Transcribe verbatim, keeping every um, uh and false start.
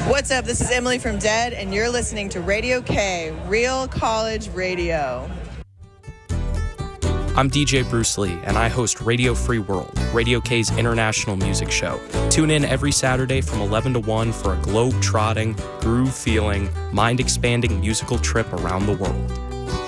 What's up? This is Emily from Dead, and you're listening to Radio K, Real College Radio. I'm D J Bruce Lee, and I host Radio Free World, Radio K's international music show. Tune in every Saturday from eleven to one for a globe-trotting, groove-feeling, mind-expanding musical trip around the world.